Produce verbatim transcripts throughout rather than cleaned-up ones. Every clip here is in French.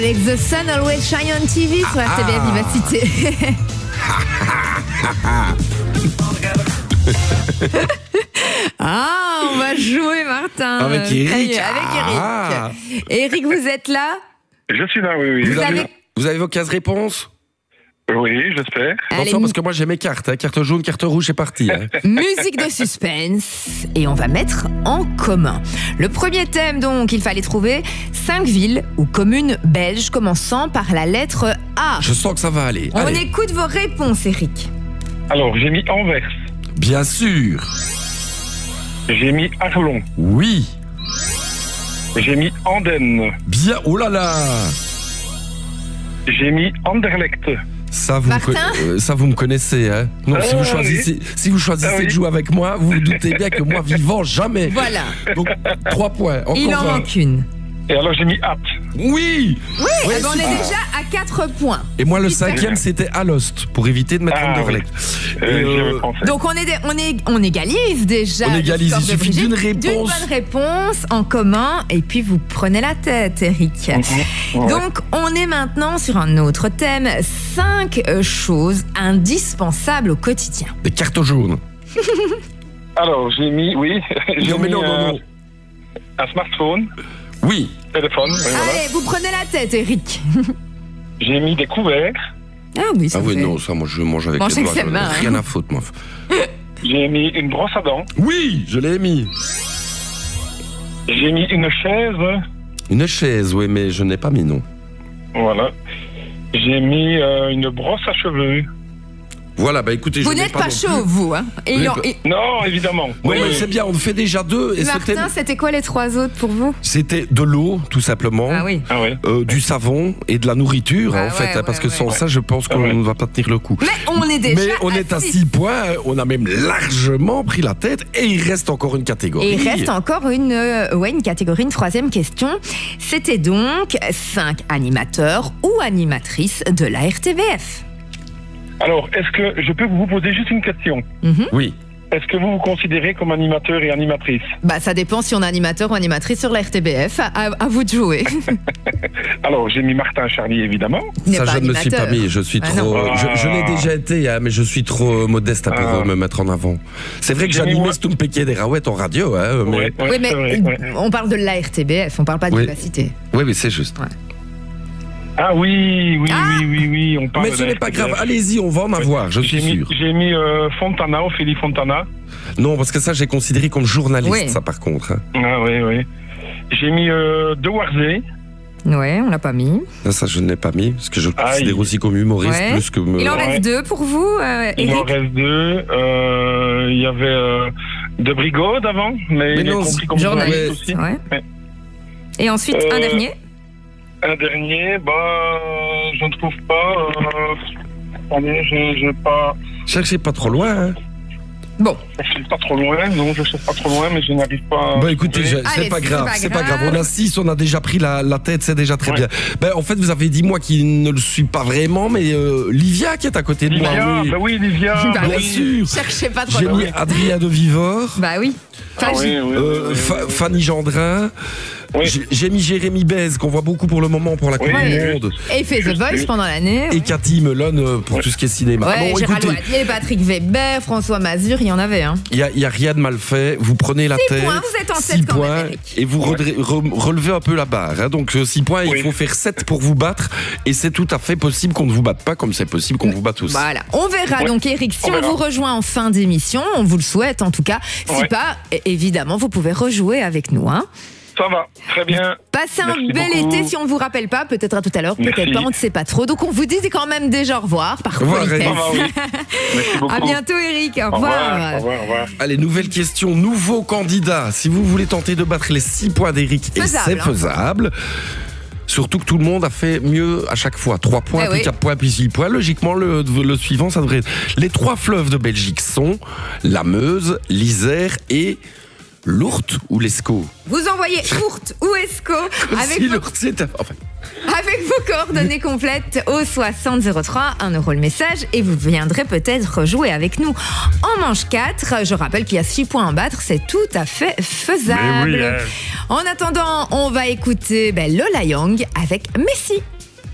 Avec The Sun Always Shine on T V sur R T B F Vivacité. Ah, on va jouer, Martin. Avec Eric. Avec Eric. Ah. Eric, vous êtes là? Je suis là, oui, oui. Vous, Vous avez, avez- vous avez vos quinze réponses? Oui, j'espère. Attention, Allez, parce que moi j'ai mes cartes. Hein. Carte jaune, carte rouge, c'est parti. Hein. musique de suspense. Et on va mettre en commun. Le premier thème, donc, il fallait trouver cinq villes ou communes belges commençant par la lettre A. Je sens que ça va aller. On Allez. écoute vos réponses, Eric. Alors, j'ai mis Anvers. Bien sûr. J'ai mis Arlon. Oui. J'ai mis Andenne. Bien. Oh là là. J'ai mis Anderlecht. Ça vous, Martin co- euh, ça, vous me connaissez. Hein. Non, Ah, si vous oui. choisissez, si vous choisissez Ah, oui. de jouer avec moi, vous vous doutez bien que moi, vivant, jamais. Voilà. Donc, trois points. Encore Il en un. manque une. Et alors, j'ai mis Apt. Oui. Oui, eh ben, on est super. déjà à quatre points. Et moi, le Super. cinquième, c'était Alost, pour éviter de mettre Ah, Anderlecht. Euh, Et, j'y euh, avais pensé. Donc on, est, on, est, on égalise déjà. On le égalise, score il de suffit Brigitte. d'une réponse. D'une bonne réponse en commun et puis vous prenez la tête, Eric. Mhm. Ouais. Donc on est maintenant sur un autre thème. Cinq euh, choses indispensables au quotidien. Des cartes jaunes. Alors, j'ai mis, oui, j'ai Non, mais mis non, non, euh, non. un smartphone, Oui. téléphone, oui, voilà. Allez, vous prenez la tête, Eric. J'ai mis des couverts. Ah oui, ça Ah oui, fait- non, ça, moi, je mange avec Manger les avec doigts. ses j'en ai mains, Rien hein. à foutre, moi. J'ai mis une brosse à dents. Oui, je l'ai mis. J'ai mis une chaise. Une chaise, oui, mais je n'ai pas mis, non. Voilà. J'ai mis euh, une brosse à cheveux. Voilà, bah écoutez, Vous je n'ai n'êtes pas pas non chaud, plus. vous. Hein. Et Oui, il en- bah- et- Non, évidemment. Oui, mais c'est bien, on fait déjà deux. Et c'était, Martin, c'était quoi les trois autres pour vous? c'était de l'eau, tout simplement. Ah oui. Ah ouais. euh, du savon et de la nourriture, Ah hein, en fait, ouais, hein, parce ouais, que ouais. sans ça, je pense qu'on Ah ouais. ne va pas tenir le coup. Mais on est déjà Mais on est à six points, hein, on a même largement pris la tête et il reste encore une catégorie. Et il reste encore une, euh, ouais, une catégorie, une troisième question. C'était donc cinq animateurs ou animatrices de la R T B F. Alors, est-ce que je peux vous poser juste une question? Mhm. Oui. Est-ce que vous vous considérez comme animateur et animatrice? Bah, ça dépend si on est animateur ou animatrice sur la R T B F. À, à vous de jouer. Alors, j'ai mis Martin Charlier, évidemment. Il n'est Ça, pas je ne me suis pas animateur. mis. Je suis Ah trop. non. Je, je l'ai déjà été, hein, mais je suis trop modeste pour Ah. euh, me mettre en avant. C'est vrai que J'ai mis j'animais moi- Stumpequet des Raouettes en radio, hein, mais... Ouais, ouais, Oui, mais c'est vrai, ouais. on parle de la R T B F, on parle pas de Oui. vivacité. Oui, oui, c'est juste. Ah oui, oui, Ah oui, oui, oui, on parle Mais de ce la n'est pas R T B F. grave. Allez-y, on va en avoir, je J'ai suis mis, sûr. j'ai mis euh, Fontana, Ophélie Fontana. Non, parce que ça, j'ai considéré comme journaliste, Oui. ça, par contre. hein. Ah oui, oui. J'ai mis euh, De Warzé. Ouais, on l'a pas mis. Ça, ça, je ne l'ai pas mis, parce que je le Aïe. considère aussi comme humoriste, Ouais. plus que... me- Il en ouais. reste deux pour vous, euh, Il en Eric. reste deux. Euh, Il y avait euh, De Brigode avant, mais, Mais il non, est compris comme journaliste, journaliste aussi. Ouais. Ouais. Et ensuite, Euh, un dernier. Un dernier, bah, je ne trouve pas. Euh, attendez, je j'ai pas. Cherchez pas trop loin, hein. Bon, Je suis pas trop loin, non, je cherche pas trop loin, mais je n'arrive pas. à Bah écoutez, je- trouver. c'est Allez, pas c'est grave, pas c'est pas grave. grave. On a six, on a déjà pris la, la tête, c'est déjà très Ouais. bien. Ben en fait, vous avez dit moi qui ne le suis pas vraiment, mais euh, Livia qui est à côté de Livia, moi. Oui. bah oui, Livia. Bah bah Bien oui. sûr. cherchez pas trop J'ai loin. mis Adrien de Vivor, Bah oui. Ah Enfin, oui, oui, euh, oui, oui, Fa- oui. Fanny Gendrin. Oui. J'ai- J'ai mis Jérémy Bez qu'on voit beaucoup pour le moment pour la Coupe Oui, du oui. Monde. Et il fait The Voice pendant l'année. Et Cathy Melon euh, pour tout ce qui est cinéma. Ouais, bon, Gérald écoutez, Wattier, Patrick Weber, François Mazur, il y en avait. Hein. il n'y a, a rien de mal fait. Vous prenez la Six tête. points, vous êtes en six tête quand même, points, Eric. et vous redre- re- relevez un peu la barre. hein. Donc six points, il Oui. faut faire sept pour vous battre. Et c'est tout à fait possible qu'on ne vous batte pas, comme c'est possible qu'on vous batte aussi. Voilà, on verra Ouais. donc Eric si On on, verra. vous rejoint en fin d'émission, on vous le souhaite en tout cas. Si Ouais. pas, é- évidemment, vous pouvez rejouer avec nous. Hein. Ça va, très bien. Passez un Merci bel beaucoup. été si on ne vous rappelle pas, peut-être à tout à l'heure, peut-être Merci. pas, on ne sait pas trop. Donc on vous dit quand même déjà au revoir par Au revoir, politesse. Ça va, oui. Merci beaucoup. À bientôt Eric, au Au revoir. revoir. Au revoir, au revoir. Allez, nouvelle question, nouveau candidat. Si vous voulez tenter de battre les six points d'Eric, et Faisable, c'est hein. faisable. Surtout que tout le monde a fait mieux à chaque fois. trois points, Eh puis oui. quatre points, puis six points. Logiquement, le, le suivant, ça devrait être... Les trois fleuves de Belgique sont la Meuse, l'Isère et l'Ourthe ou l'Escaut. Vous envoyez Ourthe ou Esco Comme avec si votre l'Ourthe, c'était... Enfin, Avec vos coordonnées complètes au soixante zéro trois, un euro le message et vous viendrez peut-être jouer avec nous en manche quatre. Je rappelle qu'il y a six points à battre, c'est tout à fait faisable. Oui, hein. En attendant, on va écouter ben, Lola Young avec Messi.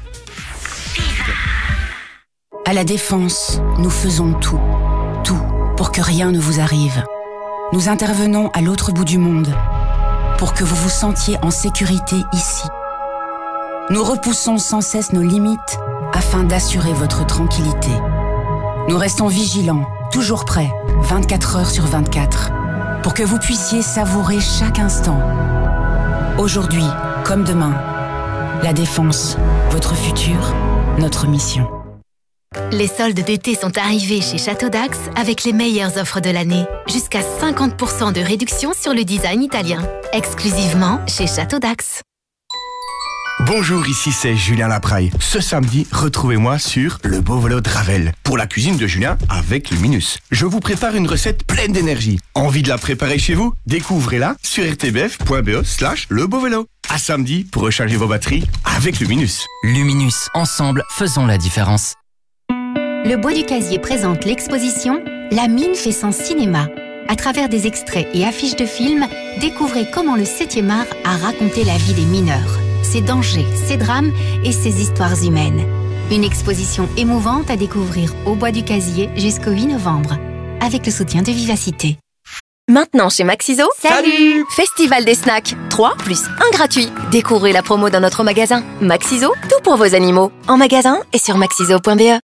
À la Défense, nous faisons tout, tout pour que rien ne vous arrive. Nous intervenons à l'autre bout du monde pour que vous vous sentiez en sécurité ici. Nous repoussons sans cesse nos limites afin d'assurer votre tranquillité. Nous restons vigilants, toujours prêts, vingt-quatre heures sur vingt-quatre, pour que vous puissiez savourer chaque instant. Aujourd'hui, comme demain, la Défense, votre futur, notre mission. Les soldes d'été sont arrivés chez Château d'Ax avec les meilleures offres de l'année. Jusqu'à cinquante pour cent de réduction sur le design italien. Exclusivement chez Château d'Ax. Bonjour, ici c'est Julien Lapraille. Ce samedi, retrouvez-moi sur Le Beau Vélo de Ravel pour la cuisine de Julien avec Luminus. Je vous prépare une recette pleine d'énergie. Envie de la préparer chez vous? Découvrez-la sur rtbf.be slash Le Beau Vélo. À samedi pour recharger vos batteries avec Luminus. Luminus, ensemble, faisons la différence. Le Bois du Casier présente l'exposition La mine fait son cinéma. À travers des extraits et affiches de films, découvrez comment le septième art a raconté la vie des mineurs, ses dangers, ses drames et ses histoires humaines. Une exposition émouvante à découvrir au Bois du Casier jusqu'au huit novembre, avec le soutien de Vivacité. Maintenant chez Maxiso, Salut Festival des snacks, trois plus un gratuit. Découvrez la promo dans notre magasin. Maxiso, tout pour vos animaux. En magasin et sur maxiso point b e.